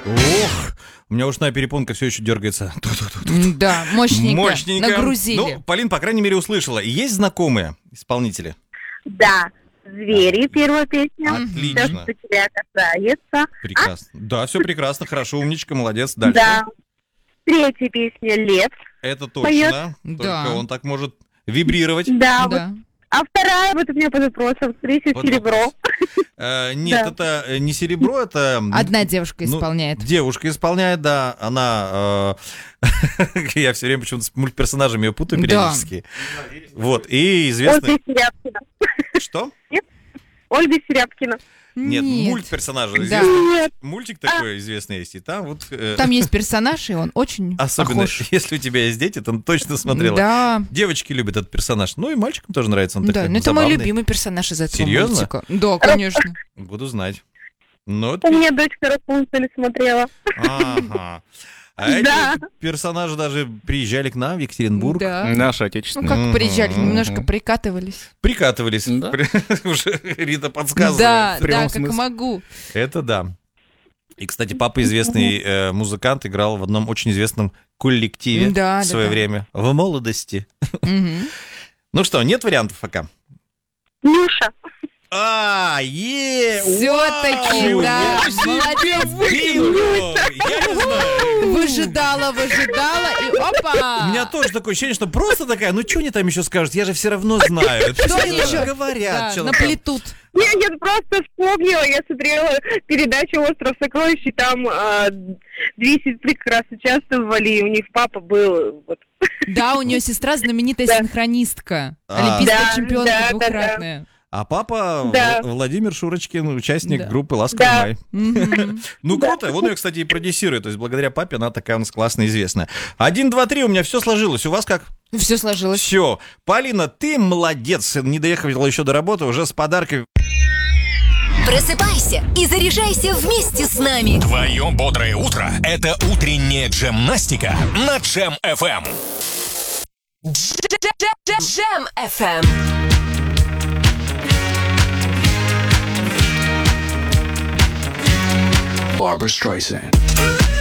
Ох, у меня ушная перепонка все еще дергается. Да, мощненько. Нагрузили. Ну, Полин, по крайней мере, услышала. Есть знакомые исполнители? Да, «Звери» первая песня. Отлично. Все, что тебя касается. Прекрасно. Да, все прекрасно, хорошо, умничка, молодец. Дальше. Да. Третья песня «Лев». Это Поёт. точно. Только Да. он так может вибрировать. Да, вот. Да. А вторая, вот у меня под вопросом, третья Под «Серебро». Нет, Да. это не серебро, это... Одна девушка ну, исполняет. Девушка исполняет, да. Она... Я все время почему-то с мультперсонажами ее путаю Да. периодически. Вот, и известный... Ольга Серябкина. Что? Ольга Серябкина. Нет, мультперсонажи. Да. Известный Нет. мультик такой известный есть. И там вот... Там есть персонаж, и он очень Особенно, похож. если у тебя есть дети, то точно смотрела. Да. Девочки любят этот персонаж. Ну и мальчикам тоже нравится. Он Да, такой ну это мой забавный. любимый персонаж из этого Серьезно? мультика. Да, конечно. Буду знать. Ну, У меня дочка Рапунцель смотрела. ага. А эти Да. персонажи даже приезжали к нам в Екатеринбург. Да. Наши Ну отечественные. как приезжали, немножко прикатывались. Прикатывались. Да. Уже Рита подсказывает. Да, в прямом да, как смысле. могу. Это да. И, кстати, папа известный музыкант, играл в одном очень известном коллективе Да, в свое да. время. В молодости. Мгм. Ну что, нет вариантов пока? Нюша. Всё-таки, Вау! да. Ничего Молодец. себе, Бинго! Я не знаю. Выжидала, и опа! У меня тоже такое ощущение, что просто такая, ну что они там еще скажут, я же все равно знаю. Что Они они еще говорят? Да, что-то там. наплетут. Я просто вспомнила, я смотрела передачу «Остров сокровищ», и там две сестры как раз участвовали, и у них папа был... Вот. Да, у нее сестра знаменитая Да. синхронистка. А. Олимпийская Да, чемпионка да, да, двухкратная. А папа Да. Владимир Шурочкин, участник Да. группы «Ласковый Да. май». Мгм. Ну, круто. Он ее, кстати, и продюсирует. То есть, благодаря папе она такая у нас классная, известная. 1, 2, 3, у меня все сложилось. У вас как? Все сложилось. Все. Полина, ты молодец. Не доехала еще до работы, уже с подарками. Просыпайся и заряжайся вместе с нами. Твое бодрое утро – это утренняя джемнастика на Джем FM. Джем FM. Barbra Streisand.